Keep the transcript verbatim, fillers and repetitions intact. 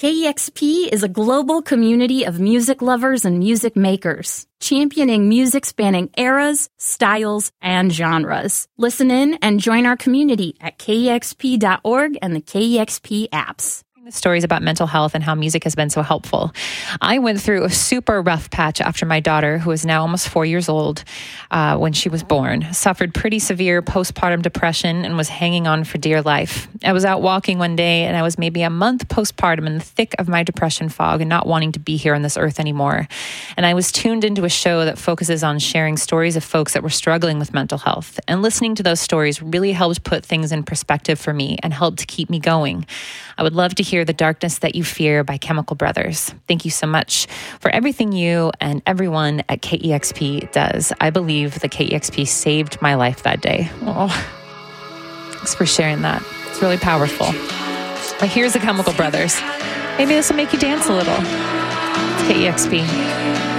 K E X P is a global community of music lovers and music makers, championing music spanning eras, styles, and genres. Listen in and join our community at K E X P dot org and the K E X P apps. Stories about mental health and how music has been so helpful. I went through a super rough patch after my daughter, who is now almost four years old, uh, when she was born, suffered pretty severe postpartum depression and was hanging on for dear life. I was out walking one day and I was maybe a month postpartum in the thick of my depression fog and not wanting to be here on this earth anymore. And I was tuned into a show that focuses on sharing stories of folks that were struggling with mental health. And listening to those stories really helped put things in perspective for me and helped keep me going. I would love to hear The Darkness That You Fear by Chemical Brothers. Thank you so much for everything you and everyone at K E X P does. I believe the K E X P saved my life that day. Oh, thanks for sharing that. It's really powerful. But here's the Chemical Brothers. Maybe this will make you dance a little. It's K E X P.